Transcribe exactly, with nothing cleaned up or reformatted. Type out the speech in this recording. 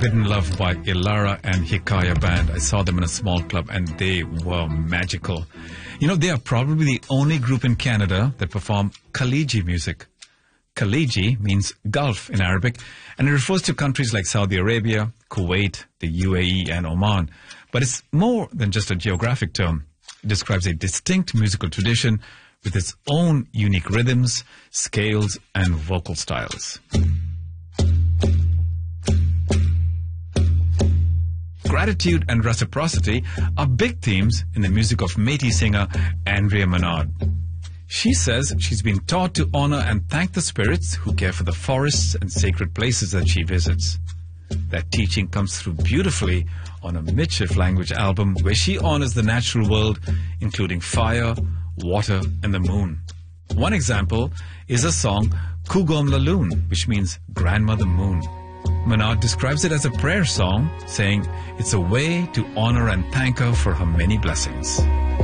Forbidden Love by Ilara and Hikaya Band. I saw them in a small club and they were magical. You know, they are probably the only group in Canada that perform Khaliji music. Khaliji means Gulf in Arabic, and it refers to countries like Saudi Arabia, Kuwait, the U A E, and Oman. But it's more than just a geographic term. It describes a distinct musical tradition with its own unique rhythms, scales, and vocal styles. Gratitude and reciprocity are big themes in the music of Métis singer Andrea Menard. She says she's been taught to honor and thank the spirits who care for the forests and sacred places that she visits. That teaching comes through beautifully on a Michif language album where she honors the natural world, including fire, water, and the moon. One example is a song, Kugom La Lune, which means Grandmother Moon. Menard describes it as a prayer song, saying it's a way to honor and thank her for her many blessings.